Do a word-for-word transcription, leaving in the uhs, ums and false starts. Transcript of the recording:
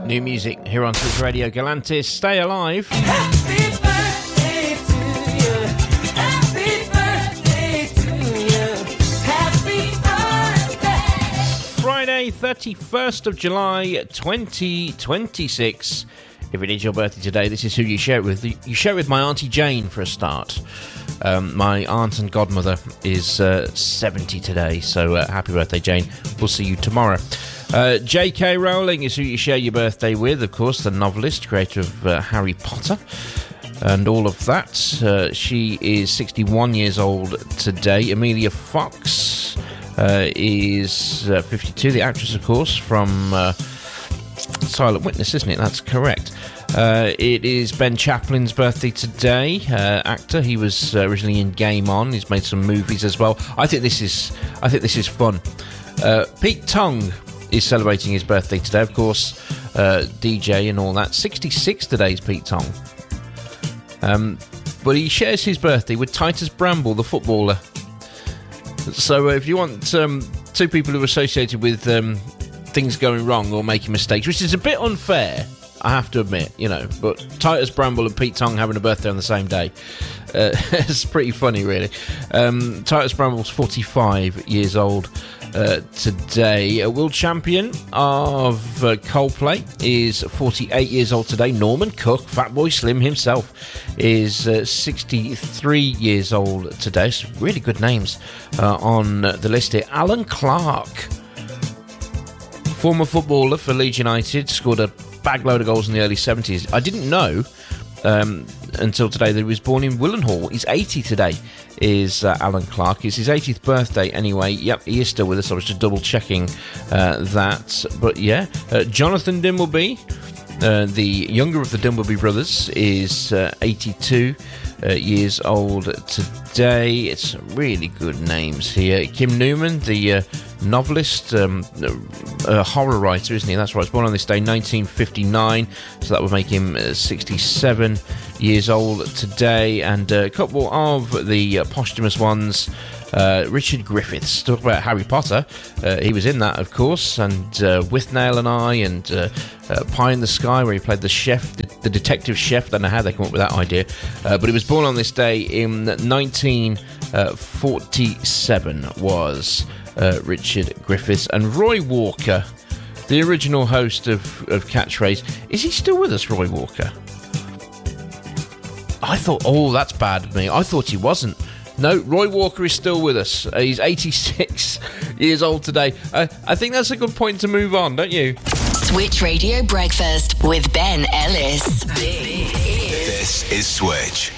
New music here on Switch Radio. Galantis, Stay Alive. Happy birthday to you. Happy birthday to you. Happy birthday. Friday, thirty-first of July, twenty twenty-six. If it is your birthday today, this is who you share it with. You share it with my Auntie Jane for a start. Um, my aunt and godmother is uh, seventy today, so uh, happy birthday, Jane. We'll see you tomorrow. Uh, J K Rowling is who you share your birthday with, of course, the novelist, creator of uh, Harry Potter and all of that. Uh, she is sixty-one years old today. Emilia Fox uh, is uh, fifty-two, the actress, of course, from uh, Silent Witness, isn't it? That's correct. Uh, it is Ben Chaplin's birthday today, uh, actor. He was uh, originally in Game On. He's made some movies as well. I think this is, I think this is fun. Uh, Pete Tong is celebrating his birthday today, of course, uh, D J and all that. sixty-six today is Pete Tong. Um, but he shares his birthday with Titus Bramble, the footballer. So uh, if you want um, two people who are associated with um, things going wrong or making mistakes, which is a bit unfair, I have to admit, you know, but Titus Bramble and Pete Tong having a birthday on the same day, uh, it's pretty funny, really. Um, Titus Bramble's forty-five years old uh, today. A world champion of uh, Coldplay is forty-eight years old today. Norman Cook, Fatboy Slim himself, is uh, sixty-three years old today. Some really good names uh, on the list here. Alan Clark, former footballer for Leeds United, scored a bagload of goals in the early seventies. I didn't know um, until today that he was born in Willenhall. He's eighty today, is uh, Alan Clark. It's his eightieth birthday anyway. Yep, he is still with us. I was just double checking uh, that. But yeah, uh, Jonathan Dimbleby, uh, the younger of the Dimbleby brothers, is uh, eighty-two uh, years old today. It's really good names here. Kim Newman, the uh, novelist, um, a horror writer, isn't he? That's right. He was born on this day, nineteen fifty-nine, so that would make him uh, sixty-seven years old today. And uh, a couple of the uh, posthumous ones. Uh, Richard Griffiths, talk about Harry Potter. Uh, he was in that, of course, and uh, Withnail and I, and uh, uh, Pie in the Sky, where he played the chef, the, the detective chef. Don't know how they came up with that idea, uh, but he was born on this day in nineteen forty-seven. Was uh, Richard Griffiths. And Roy Walker, the original host of, of Catchphrase. Is he still with us, Roy Walker? I thought, oh, that's bad of me. I thought he wasn't. No, Roy Walker is still with us. Uh, he's eighty-six years old today. Uh, I think that's a good point to move on, don't you? Switch Radio Breakfast with Ben Ellis. This is Switch.